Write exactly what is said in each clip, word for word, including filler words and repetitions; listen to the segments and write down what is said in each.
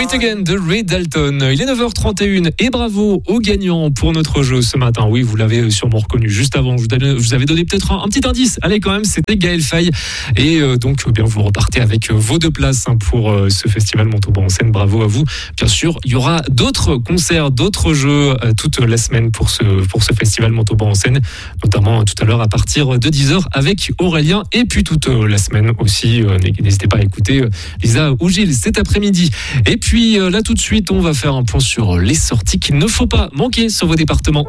It Again de Ray Dalton. Il est neuf heures trente et une et bravo aux gagnants pour notre jeu ce matin. Oui, vous l'avez sûrement reconnu juste avant. Je vous avais donné peut-être un, un petit indice. Allez, quand même, c'était Gaël Faye. Et euh, donc, eh bien, vous repartez avec vos deux places hein, pour euh, ce festival Montauban en scène. Bravo à vous. Bien sûr, il y aura d'autres concerts, d'autres jeux euh, toute la semaine pour ce, pour ce festival Montauban en scène. Notamment euh, tout à l'heure à partir de dix heures avec Aurélien. Et puis toute euh, la semaine aussi. Euh, n'hésitez pas à écouter euh, Lisa ou Gilles cet après-midi. Et puis euh, là tout de suite, on va faire un point sur les sorties qu'il ne faut pas manquer sur vos départements.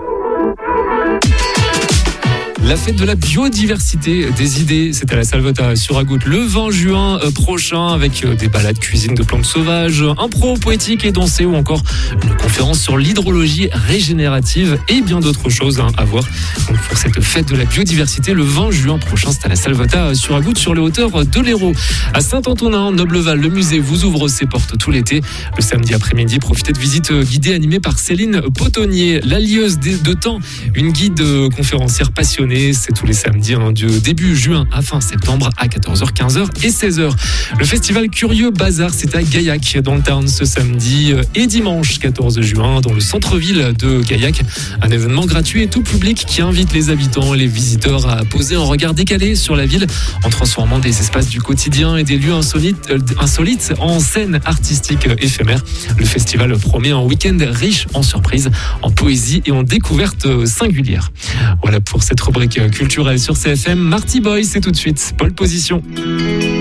La fête de la biodiversité des idées, c'est à la Salvetat sur Agout le vingt juin prochain avec des balades cuisine de plantes sauvages, impro poétique et dansé ou encore une conférence sur l'hydrologie régénérative et bien d'autres choses à voir. Donc pour cette fête de la biodiversité le vingt juin prochain, c'est à la Salvetat sur Agout sur les hauteurs de l'Hérault. À Saint-Antonin, Nobleval, le musée vous ouvre ses portes tout l'été. Le samedi après-midi, profitez de visites guidées animées par Céline Potonnier, la lieuse de temps, une guide conférencière passionnée. C'est tous les samedis hein, du début juin à fin septembre à quatorze heures, quinze heures et seize heures. Le festival Curieux Bazar, c'est à Gaillac dans le Tarn ce samedi et dimanche quatorze juin dans le centre-ville de Gaillac. Un événement gratuit et tout public qui invite les habitants et les visiteurs à poser un regard décalé sur la ville en transformant des espaces du quotidien et des lieux insolites, euh, insolites en scènes artistiques éphémères. Le festival promet un week-end riche en surprises, en poésie et en découvertes singulières. Voilà pour cette rubrique culturelle sur C F M. Marty Boy, c'est tout de suite. Pole position.